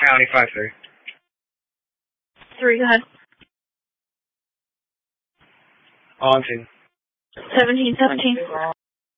County 5-3. 3, go ahead. On to. 1717.